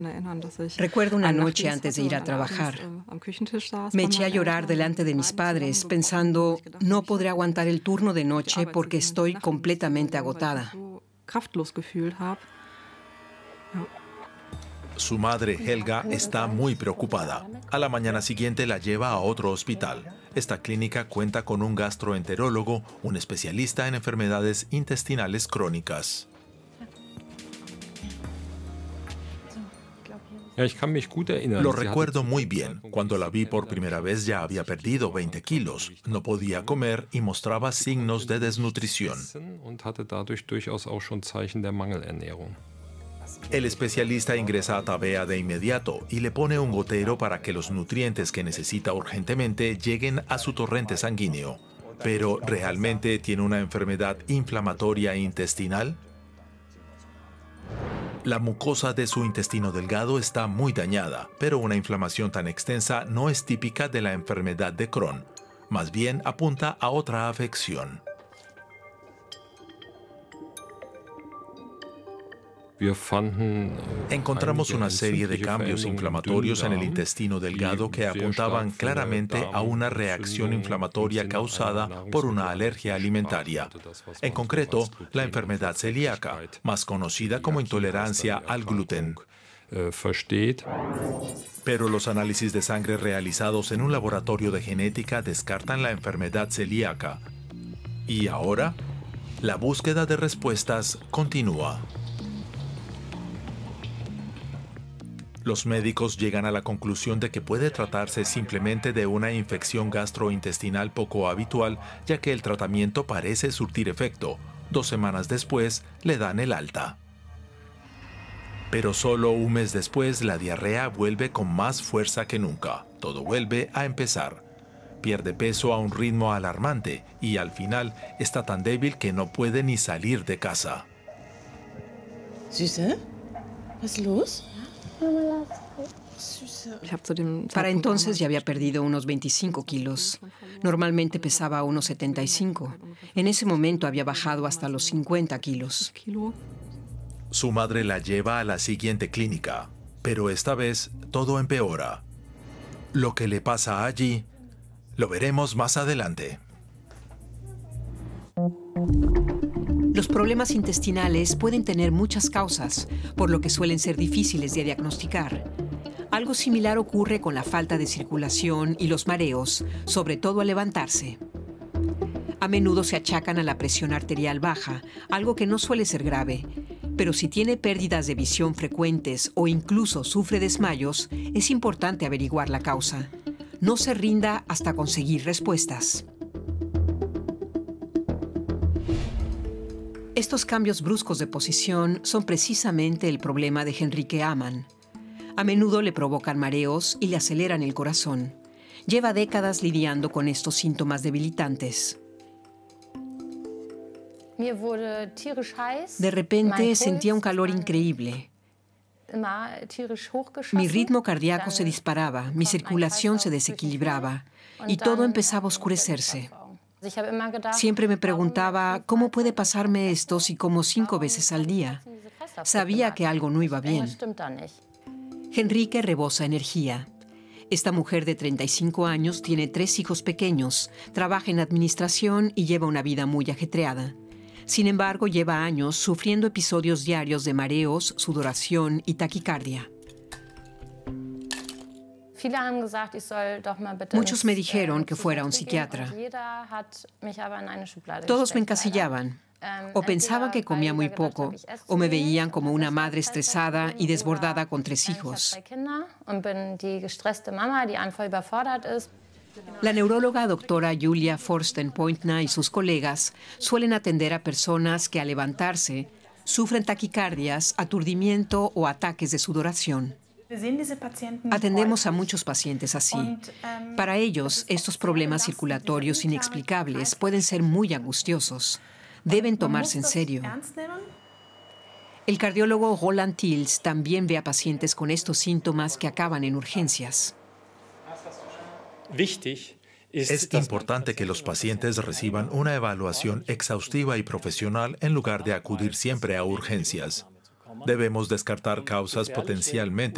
Recuerdo una noche antes de ir a trabajar. Me eché a llorar delante de mis padres, pensando, no podré aguantar el turno de noche porque estoy completamente agotada. Su madre, Helga, está muy preocupada. A la mañana siguiente la lleva a otro hospital. Esta clínica cuenta con un gastroenterólogo, un especialista en enfermedades intestinales crónicas. Lo recuerdo muy bien. Cuando la vi por primera vez ya había perdido 20 kilos. No podía comer y mostraba signos de desnutrición. El especialista ingresa a Tabea de inmediato y le pone un gotero para que los nutrientes que necesita urgentemente lleguen a su torrente sanguíneo. ¿Pero realmente tiene una enfermedad inflamatoria intestinal? La mucosa de su intestino delgado está muy dañada, pero una inflamación tan extensa no es típica de la enfermedad de Crohn. Más bien apunta a otra afección. Encontramos una serie de cambios inflamatorios en el intestino delgado que apuntaban claramente a una reacción inflamatoria causada por una alergia alimentaria. En concreto, la enfermedad celíaca, más conocida como intolerancia al gluten. Pero los análisis de sangre realizados en un laboratorio de genética descartan la enfermedad celíaca. ¿Y ahora? La búsqueda de respuestas continúa. Los médicos llegan a la conclusión de que puede tratarse simplemente de una infección gastrointestinal poco habitual, ya que el tratamiento parece surtir efecto. 2 semanas después, le dan el alta. Pero solo un mes después, la diarrea vuelve con más fuerza que nunca. Todo vuelve a empezar. Pierde peso a un ritmo alarmante y al final está tan débil que no puede ni salir de casa. Süße, was ist los? Para entonces ya había perdido unos 25 kilos. Normalmente pesaba unos 75. En ese momento había bajado hasta los 50 kilos. Su madre la lleva a la siguiente clínica, pero esta vez todo empeora. Lo que le pasa allí, lo veremos más adelante. Los problemas intestinales pueden tener muchas causas, por lo que suelen ser difíciles de diagnosticar. Algo similar ocurre con la falta de circulación y los mareos, sobre todo al levantarse. A menudo se achacan a la presión arterial baja, algo que no suele ser grave, pero si tiene pérdidas de visión frecuentes o incluso sufre desmayos, es importante averiguar la causa. No se rinda hasta conseguir respuestas. Estos cambios bruscos de posición son precisamente el problema de Henrike Amann. A menudo le provocan mareos y le aceleran el corazón. Lleva décadas lidiando con estos síntomas debilitantes. De repente sentía un calor increíble. Mi ritmo cardíaco se disparaba, mi circulación se desequilibraba y todo empezaba a oscurecerse. Siempre me preguntaba, ¿cómo puede pasarme esto si como 5 veces al día? Sabía que algo no iba bien. Henrike rebosa energía. Esta mujer de 35 años tiene 3 hijos pequeños, trabaja en administración y lleva una vida muy ajetreada. Sin embargo, lleva años sufriendo episodios diarios de mareos, sudoración y taquicardia. Muchos me dijeron que fuera un psiquiatra. Todos me encasillaban. O pensaban que comía muy poco, o me veían como una madre estresada y desbordada con 3 hijos. La neuróloga doctora Julia Forsten-Pointner y sus colegas suelen atender a personas que al levantarse sufren taquicardias, aturdimiento o ataques de sudoración. Atendemos a muchos pacientes así. Para ellos, estos problemas circulatorios inexplicables pueden ser muy angustiosos. Deben tomarse en serio. El cardiólogo Roland Tils también ve a pacientes con estos síntomas que acaban en urgencias. Es importante que los pacientes reciban una evaluación exhaustiva y profesional en lugar de acudir siempre a urgencias. Debemos descartar causas potencialmente